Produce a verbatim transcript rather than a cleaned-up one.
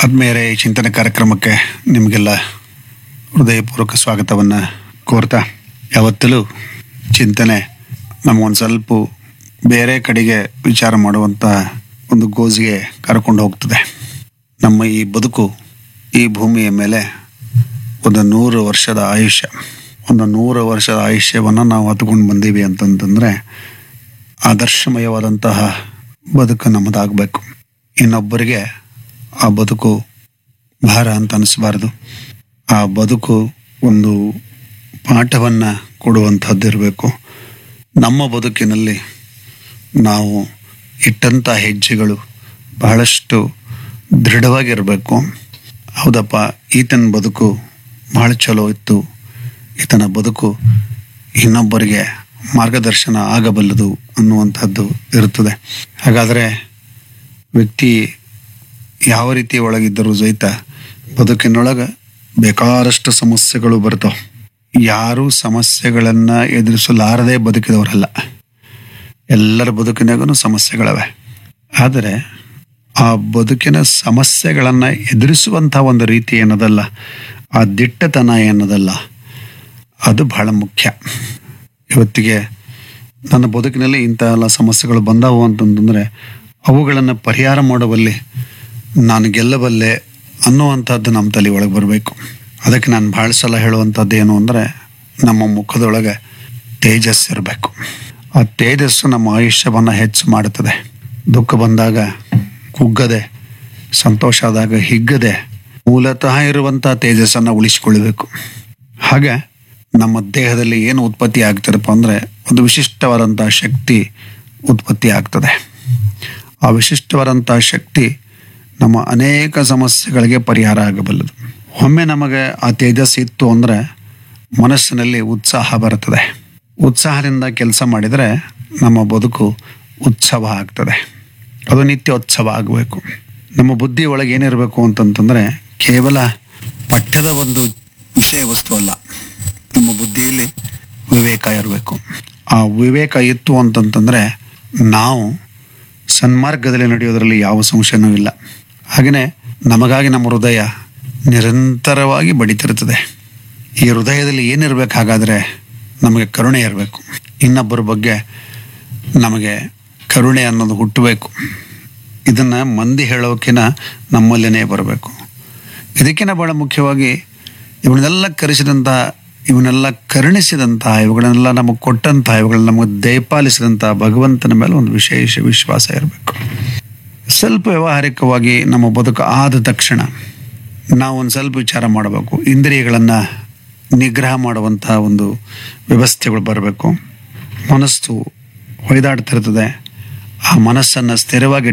ಆದ್ಮೇಲೆ ಈ ಚಿಂತನೆ ಕಾರ್ಯಕ್ರಮಕ್ಕೆ ನಿಮಗೆಲ್ಲ ಹೃದಯಪೂರ್ವಕ ಸ್ವಾಗತವನ್ನು ಕೋರ್ತಾ, ಯಾವತ್ತಲೂ ಚಿಂತನೆ ನಮಗೊಂದು ಸ್ವಲ್ಪ ಬೇರೆ ಕಡೆಗೆ ವಿಚಾರ ಮಾಡುವಂಥ ಒಂದು ಗೋಜಿಗೆ ಕರ್ಕೊಂಡು ಹೋಗ್ತದೆ. ನಮ್ಮ ಈ ಬದುಕು ಈ ಭೂಮಿಯ ಮೇಲೆ ಒಂದು ನೂರು ವರ್ಷದ ಆಯುಷ್ಯ ಒಂದು ನೂರು ವರ್ಷದ ಆಯುಷ್ಯವನ್ನು ನಾವು ಹತ್ಕೊಂಡು ಬಂದೀವಿ ಅಂತಂತಂದರೆ ಆದರ್ಶಮಯವಾದಂತಹ ಬದುಕು ನಮ್ಮದಾಗಬೇಕು. ಇನ್ನೊಬ್ಬರಿಗೆ ಆ ಬದುಕು ಭಾರ ಅಂತ ಅನಿಸ್ಬಾರ್ದು. ಆ ಬದುಕು ಒಂದು ಪಾಠವನ್ನು ಕೊಡುವಂಥದ್ದು ಇರಬೇಕು. ನಮ್ಮ ಬದುಕಿನಲ್ಲಿ ನಾವು ಇಟ್ಟಂಥ ಹೆಜ್ಜೆಗಳು ಬಹಳಷ್ಟು ದೃಢವಾಗಿರಬೇಕು. ಹೌದಪ್ಪ, ಈತನ ಬದುಕು ಭಾಳ ಚಲೋ ಇತ್ತು, ಈತನ ಬದುಕು ಇನ್ನೊಬ್ಬರಿಗೆ ಮಾರ್ಗದರ್ಶನ ಆಗಬಲ್ಲದು ಅನ್ನುವಂಥದ್ದು ಇರುತ್ತದೆ. ಹಾಗಾದರೆ ವ್ಯಕ್ತಿ ಯಾವ ರೀತಿ ಒಳಗಿದ್ದರೂ ಸಹಿತ ಬದುಕಿನೊಳಗೆ ಬೇಕಾದಷ್ಟು ಸಮಸ್ಯೆಗಳು ಬರ್ತಾವೆ. ಯಾರೂ ಸಮಸ್ಯೆಗಳನ್ನು ಎದುರಿಸಲಾರದೆ ಬದುಕಿದವರಲ್ಲ. ಎಲ್ಲರ ಬದುಕಿನಾಗೂ ಸಮಸ್ಯೆಗಳವೆ. ಆದರೆ ಆ ಬದುಕಿನ ಸಮಸ್ಯೆಗಳನ್ನು ಎದುರಿಸುವಂಥ ಒಂದು ರೀತಿ ಏನದಲ್ಲ, ಆ ದಿಟ್ಟತನ ಏನದಲ್ಲ, ಅದು ಬಹಳ ಮುಖ್ಯ. ಇವತ್ತಿಗೆ ನನ್ನ ಬದುಕಿನಲ್ಲಿ ಇಂಥ ಎಲ್ಲ ಸಮಸ್ಯೆಗಳು ಬಂದವು ಅಂತಂತಂದರೆ ಅವುಗಳನ್ನು ಪರಿಹಾರ ಮಾಡುವಲ್ಲಿ ನಾನು ಗೆಲ್ಲಬಲ್ಲೆ ಅನ್ನುವಂಥದ್ದು ನಮ್ಮ ತಲೆ ಒಳಗೆ ಬರಬೇಕು. ಅದಕ್ಕೆ ನಾನು ಭಾಳ ಸಲ ಹೇಳುವಂಥದ್ದು ಏನು ಅಂದರೆ, ನಮ್ಮ ಮುಖದೊಳಗೆ ತೇಜಸ್ಸು ಇರಬೇಕು. ಆ ತೇಜಸ್ಸು ನಮ್ಮ ಆಯುಷ್ಯವನ್ನು ಹೆಚ್ಚು ಮಾಡುತ್ತದೆ. ದುಃಖ ಬಂದಾಗ ಕುಗ್ಗದೆ, ಸಂತೋಷ ಆದಾಗ ಹಿಗ್ಗದೆ ಮೂಲತಃ ಇರುವಂಥ ತೇಜಸ್ಸನ್ನು ಉಳಿಸಿಕೊಳ್ಳಬೇಕು. ಹಾಗೆ ನಮ್ಮ ದೇಹದಲ್ಲಿ ಏನು ಉತ್ಪತ್ತಿ ಆಗ್ತಿರಪ್ಪ ಅಂದರೆ ಒಂದು ವಿಶಿಷ್ಟವಾದಂಥ ಶಕ್ತಿ ಉತ್ಪತ್ತಿ ಆಗ್ತದೆ. ಆ ವಿಶಿಷ್ಟವಾದಂಥ ಶಕ್ತಿ ನಮ್ಮ ಅನೇಕ ಸಮಸ್ಯೆಗಳಿಗೆ ಪರಿಹಾರ ಆಗಬಲ್ಲದು. ಒಮ್ಮೆ ನಮಗೆ ಆ ತೇಜಸ್ಸು ಇತ್ತು ಅಂದರೆ ಮನಸ್ಸಿನಲ್ಲಿ ಉತ್ಸಾಹ ಬರುತ್ತದೆ. ಉತ್ಸಾಹದಿಂದ ಕೆಲಸ ಮಾಡಿದರೆ ನಮ್ಮ ಬದುಕು ಉತ್ಸವ ಆಗ್ತದೆ. ಅದು ನಿತ್ಯೋತ್ಸವ ಆಗಬೇಕು. ನಮ್ಮ ಬುದ್ಧಿ ಒಳಗೆ ಏನಿರಬೇಕು ಅಂತಂತಂದರೆ ಕೇವಲ ಪಠ್ಯದ ಒಂದು ವಿಷಯ ವಸ್ತು ಅಲ್ಲ, ನಮ್ಮ ಬುದ್ಧಿಯಲ್ಲಿ ವಿವೇಕ ಇರಬೇಕು. ಆ ವಿವೇಕ ಇತ್ತು ಅಂತಂತಂದರೆ ನಾವು ಸನ್ಮಾರ್ಗದಲ್ಲಿ ನಡೆಯೋದರಲ್ಲಿ ಯಾವ ಸಂಶಯನೂ ಇಲ್ಲ. ಹಾಗೆಯೇ ನಮಗಾಗಿ ನಮ್ಮ ಹೃದಯ ನಿರಂತರವಾಗಿ ಬಡಿತಿರ್ತದೆ. ಈ ಹೃದಯದಲ್ಲಿ ಏನಿರಬೇಕು? ಹಾಗಾದರೆ ನಮಗೆ ಕರುಣೆ ಇರಬೇಕು. ಇನ್ನೊಬ್ಬರ ಬಗ್ಗೆ ನಮಗೆ ಕರುಣೆ ಅನ್ನೋದು ಹುಟ್ಟಬೇಕು. ಇದನ್ನು ಮಂದಿ ಹೇಳೋಕಿನ ನಮ್ಮಲ್ಲೇ ಬರಬೇಕು. ಇದಕ್ಕಿಂತ ಭಾಳ ಮುಖ್ಯವಾಗಿ ಇವನ್ನೆಲ್ಲ ಕರೆಸಿದಂಥ, ಇವನ್ನೆಲ್ಲ ಕರುಣಿಸಿದಂಥ, ಇವುಗಳನ್ನೆಲ್ಲ ನಮಗೆ ಕೊಟ್ಟಂಥ, ಇವುಗಳನ್ನ ನಮಗೆ ದಯಪಾಲಿಸಿದಂಥ ಭಗವಂತನ ಮೇಲೆ ಒಂದು ವಿಶೇಷ ವಿಶ್ವಾಸ ಇರಬೇಕು. ಸ್ವಲ್ಪ ವ್ಯಾವಹಾರಿಕವಾಗಿ ನಮ್ಮ ಬದುಕು ಆದ ತಕ್ಷಣ ನಾವು ಒಂದು ಸ್ವಲ್ಪ ವಿಚಾರ ಮಾಡಬೇಕು. ಇಂದ್ರಿಯಗಳನ್ನು ನಿಗ್ರಹ ಮಾಡುವಂಥ ಒಂದು ವ್ಯವಸ್ಥೆಗಳು ಬರಬೇಕು. ಮನಸ್ಸು ಹೊಯ್ದಾಡ್ತಿರ್ತದೆ. ಆ ಮನಸ್ಸನ್ನು ಸ್ಥಿರವಾಗಿ